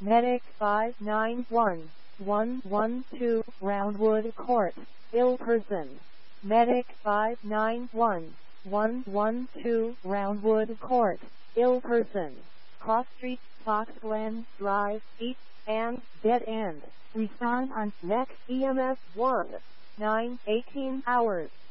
Medic 591112, Roundwood Court, Ilperson. Medic 591112, Roundwood Court, Ilperson. Cross Street, Fox Glen Drive, East, and Dead End. Respond on next EMS 1, 9:18 hours.